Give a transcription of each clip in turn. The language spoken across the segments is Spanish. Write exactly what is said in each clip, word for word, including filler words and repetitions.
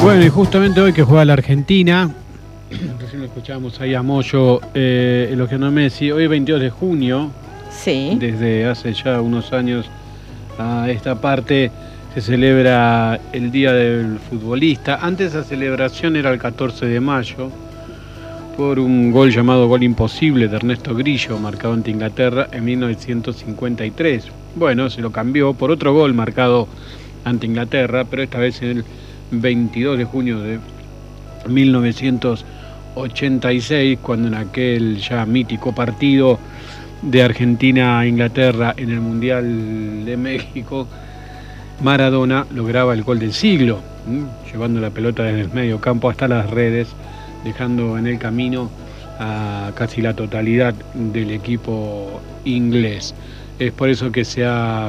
Bueno, y justamente hoy que juega la Argentina, recién lo escuchábamos ahí a Moyo eh, elogiando a Messi, hoy es veintidós de junio, sí. Desde hace ya unos años a esta parte se celebra el Día del Futbolista. Antes esa celebración era el catorce de mayo, por un gol llamado Gol Imposible de Ernesto Grillo, marcado ante Inglaterra en mil novecientos cincuenta y tres. Bueno, se lo cambió por otro gol marcado ante Inglaterra, pero esta vez en el veintidós de junio de mil novecientos ochenta y seis, cuando en aquel ya mítico partido de Argentina-Inglaterra en el Mundial de México, Maradona lograba el gol del siglo, ¿m? llevando la pelota desde el medio campo hasta las redes, dejando en el camino a casi la totalidad del equipo inglés. Es por eso que se ha,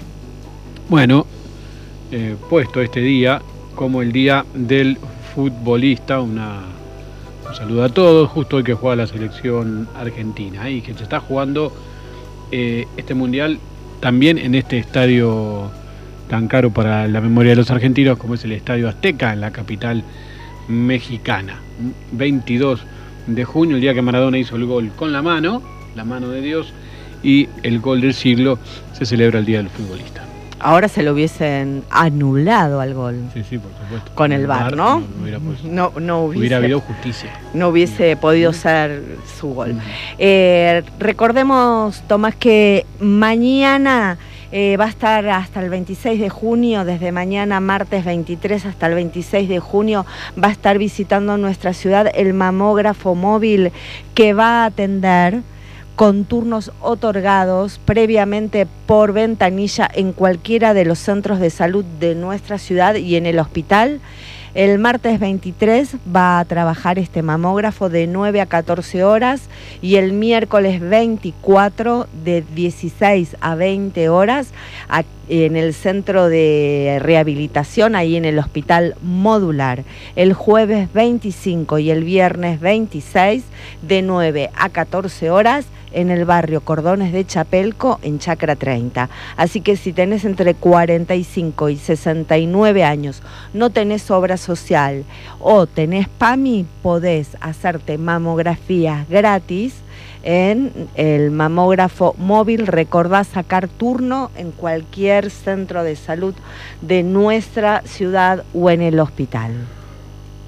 bueno, eh, puesto este día como el Día del Futbolista. Una, un saludo a todos, justo hoy que juega la selección argentina y que se está jugando eh, este mundial también en este estadio tan caro para la memoria de los argentinos como es el Estadio Azteca en la capital mexicana. veintidós de junio, el día que Maradona hizo el gol con la mano, la mano de Dios, y el gol del siglo, se celebra el Día del Futbolista. Ahora se lo hubiesen anulado al gol. Sí, sí, por supuesto. Con el V A R, ¿no? No, no, hubiera, pues, no, no hubiese, hubiera habido justicia. No hubiese podido ser su gol. Eh, recordemos, Tomás, que mañana eh, va a estar hasta el veintiséis de junio, desde mañana martes veintitrés hasta el veintiséis de junio, va a estar visitando nuestra ciudad el mamógrafo móvil que va a atender con turnos otorgados previamente por ventanilla en cualquiera de los centros de salud de nuestra ciudad y en el hospital. El martes veintitrés va a trabajar este mamógrafo de nueve a catorce horas y el miércoles veinticuatro de dieciséis a veinte horas en el centro de rehabilitación, ahí en el hospital modular. El jueves veinticinco y el viernes veintiséis de nueve a catorce horas en el barrio Cordones de Chapelco, en Chacra treinta. Así que si tenés entre cuarenta y cinco y sesenta y nueve años, no tenés obra social o tenés PAMI, podés hacerte mamografías gratis en el mamógrafo móvil. Recordá sacar turno en cualquier centro de salud de nuestra ciudad o en el hospital.